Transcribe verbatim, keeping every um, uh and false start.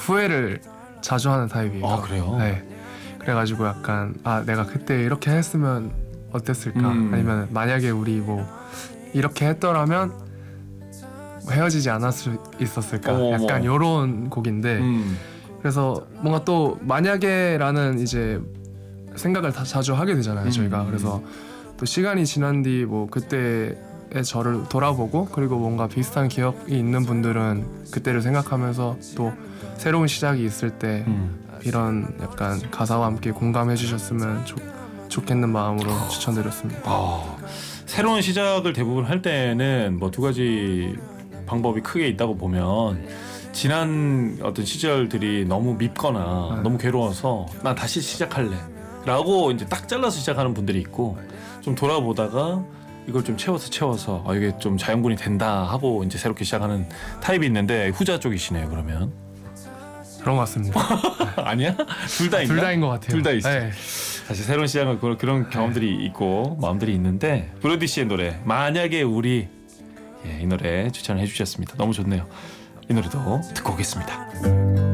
후회를 자주 하는 타입이에요. 아 그래요? 네. 그래가지고 약간 아 내가 그때 이렇게 했으면 어땠을까? 음. 아니면 만약에 우리 뭐 이렇게 했더라면 헤어지지 않을 수 있었을까? 어머. 약간 이런 곡인데 음. 그래서 뭔가 또 만약에라는 이제 생각을 다 자주 하게 되잖아요. 음. 저희가 그래서 또 시간이 지난 뒤 뭐 그때의 저를 돌아보고 그리고 뭔가 비슷한 기억이 있는 분들은 그때를 생각하면서 또 새로운 시작이 있을 때 음. 이런 약간 가사와 함께 공감해 주셨으면 좋, 좋겠는 마음으로 추천드렸습니다. 아, 새로운 시작을 대부분 할 때는 뭐 두 가지 방법이 크게 있다고 보면 지난 어떤 시절들이 너무 밉거나 네. 너무 괴로워서 난 다시 시작할래 라고 이제 딱 잘라서 시작하는 분들이 있고 좀 돌아보다가 이걸 좀 채워서 채워서 아, 이게 좀 자연분이 된다 하고 이제 새롭게 시작하는 타입이 있는데 후자 쪽이시네요. 그러면 그런 것 같습니다. 아니야? 둘 다 있나? 둘 다인 것 같아요. 둘 다 있어. 네. 사실 새로운 시작은 그런, 그런 경험들이 있고 마음들이 있는데 브로디 씨의 노래 만약에 우리 예, 이 노래 추천을 해주셨습니다. 너무 좋네요. 이 노래도 듣고 오겠습니다.